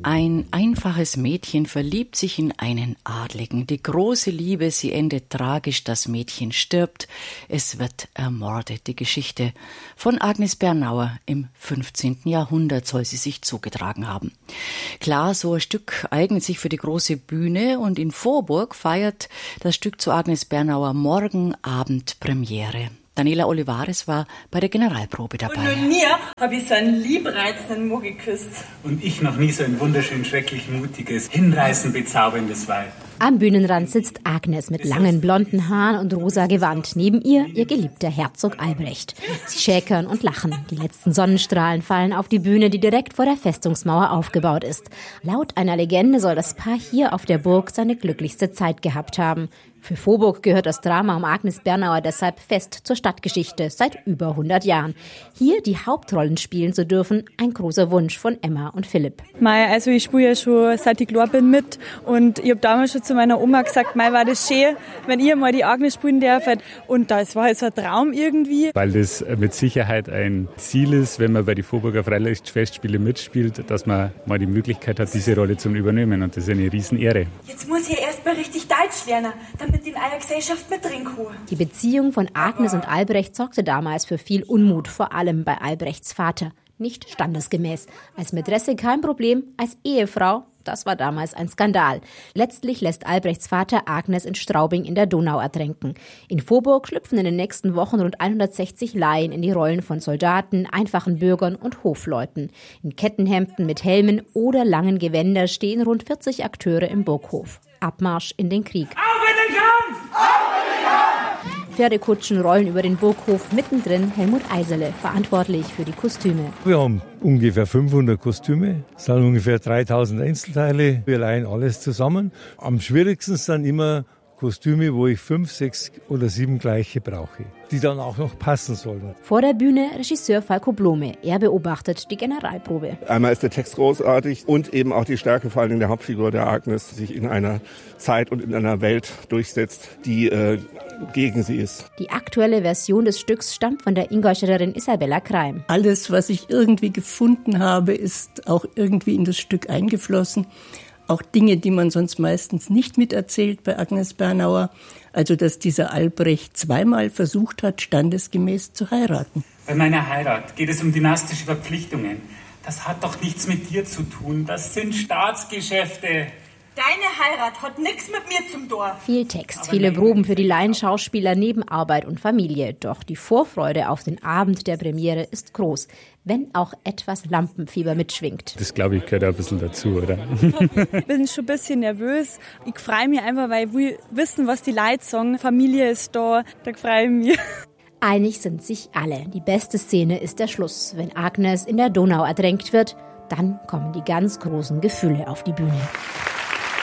Ein einfaches Mädchen verliebt sich in einen Adligen. Die große Liebe, sie endet tragisch, das Mädchen stirbt, es wird ermordet. Die Geschichte von Agnes Bernauer im 15. Jahrhundert soll sie sich zugetragen haben. Klar, so ein Stück eignet sich für die große Bühne und in Vorburg feiert das Stück zu Agnes Bernauer morgen Abend Premiere. Daniela Olivares war bei der Generalprobe dabei. Und noch nie habe ich so einen liebreizenden Mann geküsst. Und ich noch nie so ein wunderschön, schrecklich mutiges, hinreißend bezauberndes Weib. Am Bühnenrand sitzt Agnes mit langen blonden Haaren und rosa Gewand. Neben ihr geliebter Herzog Albrecht. Sie schäkern und lachen. Die letzten Sonnenstrahlen fallen auf die Bühne, die direkt vor der Festungsmauer aufgebaut ist. Laut einer Legende soll das Paar hier auf der Burg seine glücklichste Zeit gehabt haben. Für Vorburg gehört das Drama um Agnes Bernauer deshalb fest zur Stadtgeschichte seit über 100 Jahren. Hier die Hauptrollen spielen zu dürfen, ein großer Wunsch von Emma und Philipp. Also ich spiele ja schon seit ich klein bin mit und ich habe damals schon zu meiner Oma gesagt, war das schön, wenn ihr mal die Agnes spielen dürft. Und das war jetzt ein Traum irgendwie. Weil das mit Sicherheit ein Ziel ist, wenn man bei den Vorburger Freilichtfestspiele mitspielt, dass man mal die Möglichkeit hat, diese Rolle zu übernehmen. Und das ist eine Riesenehre. Jetzt muss ich erst mal richtig Deutsch lernen, damit in einer Gesellschaft mitreden kann. Die Beziehung von Agnes und Albrecht sorgte damals für viel Unmut, vor allem bei Albrechts Vater. Nicht standesgemäß. Als Mätresse kein Problem, als Ehefrau, das war damals ein Skandal. Letztlich lässt Albrechts Vater Agnes in Straubing in der Donau ertränken. In Vorburg schlüpfen in den nächsten Wochen rund 160 Laien in die Rollen von Soldaten, einfachen Bürgern und Hofleuten. In Kettenhemden mit Helmen oder langen Gewändern stehen rund 40 Akteure im Burghof. Abmarsch in den Krieg. Auf in den Kampf! Auf in den Kampf! Pferdekutschen rollen über den Burghof, mittendrin Helmut Eiserle, verantwortlich für die Kostüme. Wir haben ungefähr 500 Kostüme, es sind ungefähr 3000 Einzelteile. Wir leihen alles zusammen. Am schwierigsten sind immer Kostüme, wo ich 5, 6 oder 7 gleiche brauche, die dann auch noch passen sollen. Vor der Bühne Regisseur Falco Blome. Er beobachtet die Generalprobe. Einmal ist der Text großartig und eben auch die Stärke vor allem der Hauptfigur der Agnes, sich in einer Zeit und in einer Welt durchsetzt, die gegen sie ist. Die aktuelle Version des Stücks stammt von der Ingolstädterin Isabella Kreim. Alles, was ich irgendwie gefunden habe, ist auch irgendwie in das Stück eingeflossen. Auch Dinge, die man sonst meistens nicht miterzählt bei Agnes Bernauer. Also, dass dieser Albrecht zweimal versucht hat, standesgemäß zu heiraten. Bei meiner Heirat geht es um dynastische Verpflichtungen. Das hat doch nichts mit dir zu tun. Das sind Staatsgeschäfte. Deine Heirat hat nichts mit mir zum Tor. Viel Text, viele Proben für die Laienschauspieler neben Arbeit und Familie. Doch die Vorfreude auf den Abend der Premiere ist groß, wenn auch etwas Lampenfieber mitschwingt. Das, glaube ich, gehört auch ein bisschen dazu, oder? Ich bin schon ein bisschen nervös. Ich freue mich einfach, weil ich will wissen, was die Leute sagen. Familie ist da, da freue ich mich. Einig sind sich alle. Die beste Szene ist der Schluss, wenn Agnes in der Donau ertränkt wird. Dann kommen die ganz großen Gefühle auf die Bühne.